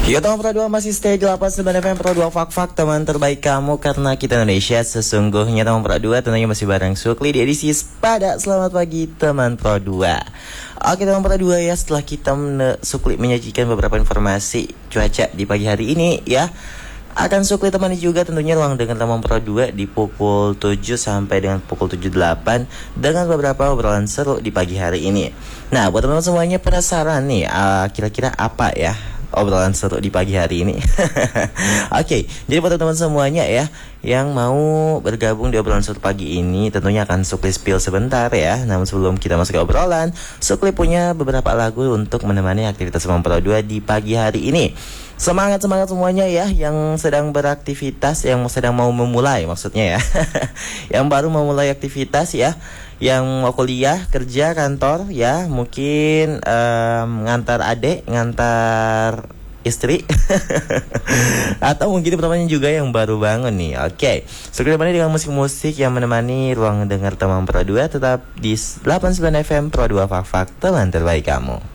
Ya teman Pro 2 masih stay di 89 FM Pro 2 Fak-Fak, teman terbaik kamu karena kita Indonesia sesungguhnya. Teman Pro 2 tentunya masih bareng Sukli di edisi Pada. Selamat pagi teman Pro 2. Oke teman Pro 2 ya, setelah kita Sukli menyajikan beberapa informasi cuaca di pagi hari ini ya, akan Sukli temani juga tentunya ruang dengan teman Pro 2 di pukul 7 sampai dengan pukul 7.8 dengan beberapa obrolan seru di pagi hari ini. Nah buat teman-teman semuanya penasaran nih, kira-kira apa ya obrolan seru di pagi hari ini? Oke, jadi buat teman-teman semuanya ya yang mau bergabung di obrolan seru pagi ini, tentunya akan Sukli spill sebentar ya. Namun sebelum kita masuk ke obrolan, Sukli punya beberapa lagu untuk menemani aktivitas teman Pro 2 di pagi hari ini. Semangat semuanya ya yang sedang beraktivitas, yang sedang mau memulai maksudnya ya. Yang baru memulai aktivitas ya, yang mau kuliah, kerja, kantor ya, mungkin ngantar adik, ngantar istri atau mungkin teman-teman juga yang baru bangun nih. Oke, Sukli menemani dengan musik-musik yang menemani ruang dengar teman Pro 2 tetap di 89 FM Pro 2 Fak-Fak, teman terbaik kamu.